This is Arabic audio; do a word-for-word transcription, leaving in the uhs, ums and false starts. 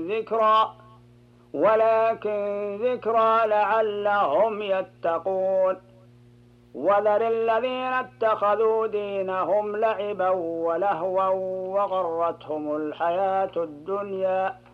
ذكرى ولكن ذكرى لعلهم يتقون وذر الذين اتخذوا دينهم لعبا ولهوا وغرتهم الحياة الدنيا